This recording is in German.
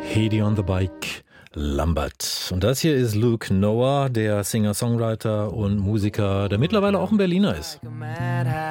Hedy on the Bike, Lambert. Und das hier ist Luke Noah, der Singer-Songwriter und Musiker, der mittlerweile auch ein Berliner ist.